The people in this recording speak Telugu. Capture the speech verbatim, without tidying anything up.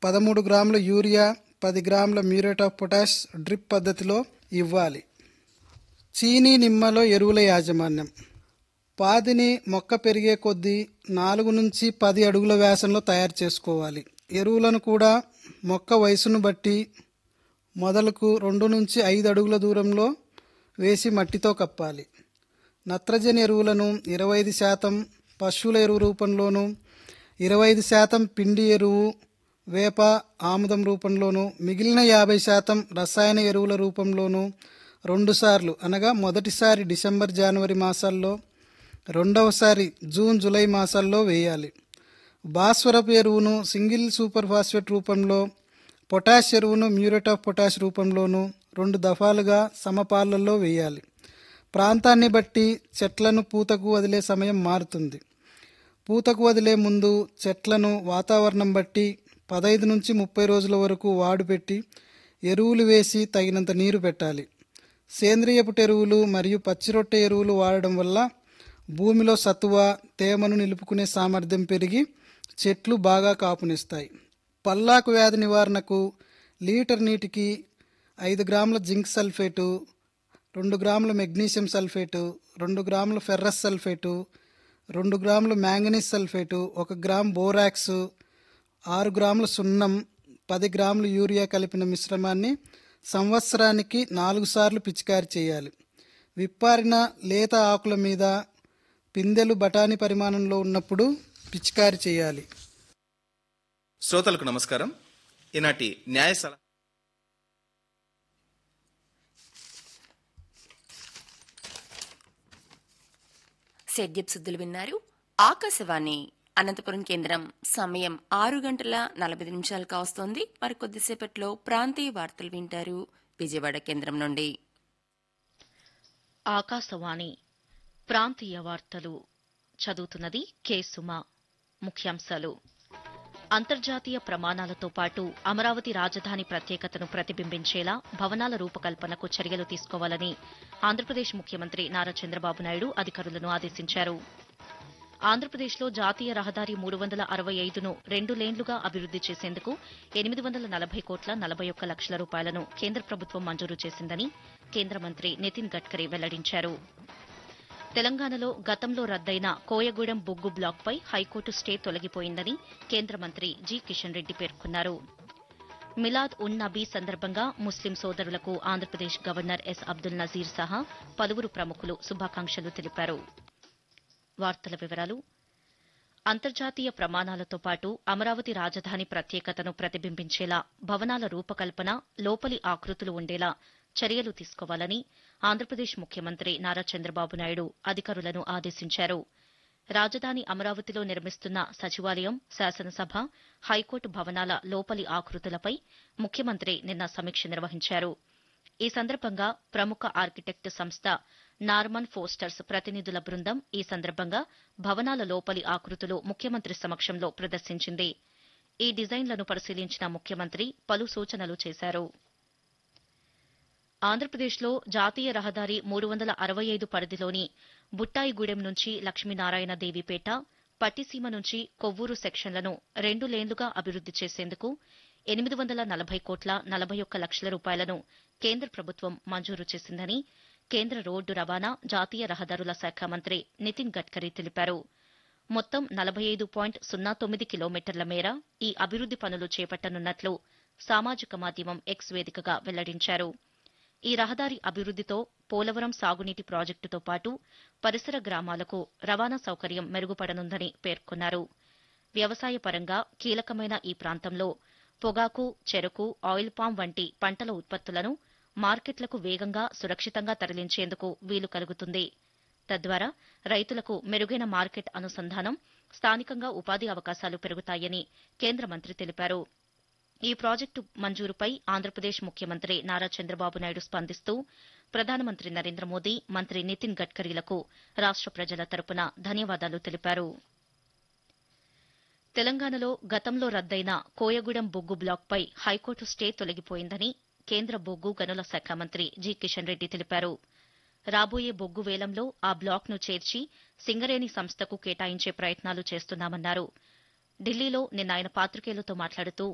పదమూడు గ్రాముల యూరియా, పది గ్రాముల మ్యూరేట్ ఆఫ్ పొటాష్ డ్రిప్ పద్ధతిలో ఇవ్వాలి. చీనీ నిమ్మలో ఎరువుల యాజమాన్యం. పాదిని మొక్క పెరిగే కొద్దీ నాలుగు నుంచి పది అడుగుల వ్యాసంలో తయారు చేసుకోవాలి. ఎరువులను కూడా మొక్క వయసును బట్టి మొదలకు రెండు నుంచి ఐదు అడుగుల దూరంలో వేసి మట్టితో కప్పాలి. నత్రజని ఎరువులను ఇరవై ఐదు శాతం పశువుల ఎరువు రూపంలోనూ, ఇరవై ఐదు శాతం పిండి ఎరువు వేప ఆముదం రూపంలోనూ, మిగిలిన యాభై శాతం రసాయన ఎరువుల రూపంలోనూ రెండుసార్లు అనగా మొదటిసారి డిసెంబర్ జనవరి మాసాల్లో, రెండవసారి జూన్ జూలై మాసాల్లో వేయాలి. భాస్వరపు ఎరువును సింగిల్ సూపర్ ఫాస్ఫేట్ రూపంలో, పొటాష్ ఎరువును మ్యూరేట్ ఆఫ్ పొటాష్ రూపంలోనూ రెండు దఫాలుగా సమపాళ్లలో వేయాలి. ప్రాంతాన్ని బట్టి చెట్లను పూతకు వదిలే సమయం మారుతుంది. పూతకు వదిలే ముందు చెట్లను వాతావరణం బట్టి పదహైదు నుంచి ముప్పై రోజుల వరకు వాడుపెట్టి ఎరువులు వేసి తగినంత నీరు పెట్టాలి. సేంద్రియపు ఎరువులు మరియు పచ్చిరొట్టె ఎరువులు వాడడం వల్ల భూమిలో సత్తువ, తేమను నిలుపుకునే సామర్థ్యం పెరిగి చెట్లు బాగా కాపునిస్తాయి. పల్లాకు వ్యాధి నివారణకు లీటర్ నీటికి ఐదు గ్రాముల జింక్ సల్ఫేటు, రెండు గ్రాముల మెగ్నీషియం సల్ఫేటు, రెండు గ్రాముల ఫెర్రస్ సల్ఫేటు, రెండు గ్రాముల మ్యాంగనీస్ సల్ఫేటు, ఒక గ్రాము బోరాక్స్, ఆరు గ్రాముల సున్నం, పది గ్రాముల యూరియా కలిపిన మిశ్రమాన్ని సంవత్సరానికి నాలుగు సార్లు పిచికారి చేయాలి. విప్పారిన లేత ఆకుల మీద పిందెలు బఠానీ పరిమాణంలో ఉన్నప్పుడు పిచికారి చేయాలి. శ్రోతలకు నమస్కారం. ఈనాటి న్యాయ సలహా సేద్యపు సుద్దులు విన్నారు. ఆకాశవాణి అనంతపురం కేంద్రం. సమయం ఆరు గంటల నలభై నిమిషాలు కావస్తోంది. మరి కొద్దిసేపట్లో ప్రాంతీయ వార్తలు వింటారు విజయవాడ కేంద్రం నుండి. ఆకాశవాణి ప్రాంతీయ వార్తలు చదువుతున్నది కె సుమ. ముఖ్యాంశాలు: అంతర్జాతీయ ప్రమాణాలతో పాటు అమరావతి రాజధాని ప్రత్యేకతను ప్రతిబింబించేలా భవనాల రూపకల్పనకు చర్యలు తీసుకోవాలని ఆంధ్రప్రదేశ్ ముఖ్యమంత్రి నారా చంద్రబాబు నాయుడు అధికారులను ఆదేశించారు. ఆంధ్రప్రదేశ్లో జాతీయ రహదారి మూడు వందల అరవై ఐదును రెండు లేన్లుగా అభివృద్ది చేసేందుకు ఎనిమిది వందల నలభై కోట్ల నలభై ఒక్క లక్షల రూపాయలను కేంద్ర ప్రభుత్వం మంజూరు చేసిందని కేంద్ర మంత్రి నితిన్ గడ్కరీ వెల్లడించారు. తెలంగాణలో గతంలో రద్దయిన కోయగూడెం బొగ్గు బ్లాక్పై హైకోర్టు స్టే తొలగిపోయిందని కేంద్ర మంత్రి జి కిషన్ రెడ్డి పేర్కొన్నారు. మిలాద్ ఉన్ నబీ సందర్భంగా ముస్లిం సోదరులకు ఆంధ్రప్రదేశ్ గవర్నర్ ఎస్ అబ్దుల్ నజీర్ సహా పలువురు ప్రముఖులు శుభాకాంక్షలు తెలిపారు. వార్తల వివరాలు: అంతర్జాతీయ ప్రమాణాలతో పాటు అమరావతి రాజధాని ప్రత్యేకతను ప్రతిబింబించేలా భవనాల రూపకల్పన, లోపలి ఆకృతులు ఉండేలా చర్యలు తీసుకోవాలని ఆంధ్రప్రదేశ్ ముఖ్యమంత్రి నారా చంద్రబాబు నాయుడు అధికారులను ఆదేశించారు. రాజధాని అమరావతిలో నిర్మిస్తున్న సచివాలయం, శాసనసభ, హైకోర్టు భవనాల లోపలి ఆకృతులపై ముఖ్యమంత్రి నిన్న సమీక్ష నిర్వహించారు. ఈ సందర్భంగా ప్రముఖ ఆర్కిటెక్ట్ సంస్థ నార్మన్ ఫోస్టర్స్ ప్రతినిధుల బృందం ఈ సందర్భంగా భవనాల లోపలి ఆకృతులు ముఖ్యమంత్రి సమక్షంలో ప్రదర్శించింది. ఈ డిజైన్లను పరిశీలించిన ముఖ్యమంత్రి పలు సూచనలు చేశారు. ఆంధ్రప్రదేశ్లో జాతీయ రహదారి మూడు వందల అరవై ఐదు పరిధిలోని బుట్టాయిగూడెం నుంచి లక్ష్మీనారాయణ దేవిపేట, పట్టిసీమ నుంచి కొవ్వూరు సెక్షన్లను రెండు లేన్లుగా అభివృద్ది చేసేందుకు ఎనిమిది వందల నలభై కోట్ల నలభై ఒక్క లక్షల రూపాయలను కేంద్ర ప్రభుత్వం మంజూరు చేసిందని కేంద్ర రోడ్డు రవాణా, జాతీయ రహదారుల శాఖ మంత్రి నితిన్ గడ్కరీ తెలిపారు. మొత్తం నలభై ఐదు పాయింట్ సున్నా తొమ్మిది కిలోమీటర్ల మేర ఈ అభివృద్ది పనులు చేపట్టనున్నట్లు సామాజిక మాధ్యమం ఎక్స్ వేదికగా వెల్లడించారు. ఈ రహదారి అభివృద్దితో పోలవరం సాగునీటి ప్రాజెక్టుతో పాటు పరిసర గ్రామాలకు రవాణా సౌకర్యం మెరుగుపడనుందని పేర్కొన్నారు. వ్యవసాయ పరంగా కీలకమైన ఈ ప్రాంతంలో పొగాకు, చెరకు, ఆయిల్ పామ్ వంటి పంటల ఉత్పత్తులను మార్కెట్లకు వేగంగా, సురక్షితంగా తరలించేందుకు వీలు కలుగుతుంది. తద్వారా రైతులకు మెరుగైన మార్కెట్ అనుసంధానం, స్థానికంగా ఉపాధి అవకాశాలు పెరుగుతాయని కేంద్ర మంత్రి తెలిపారు. ఈ ప్రాజెక్టు మంజూరుపై ఆంధ్రప్రదేశ్ ముఖ్యమంత్రి నారా చంద్రబాబు నాయుడు స్పందిస్తూ ప్రధానమంత్రి నరేంద్ర మోదీ, మంత్రి నితిన్ గడ్కరీలకు రాష్ట ప్రజల తరపున ధన్యవాదాలు తెలిపారు. తెలంగాణలో గతంలో రద్దయిన కోయగూడెం బొగ్గు బ్లాక్పై హైకోర్టు స్టే తొలగిపోయిందని కేంద్ర బొగ్గు గనుల శాఖ మంత్రి జి కిషన్ రెడ్డి తెలిపారు. రాబోయే బొగ్గు వేలంలో ఆ బ్లాక్ను చేర్చి సింగరేణి సంస్థకు కేటాయించే ప్రయత్నాలు చేస్తున్నామన్నారు. ఢిల్లీలో నిన్న ఆయన పాతికేయులతో మాట్లాడుతూ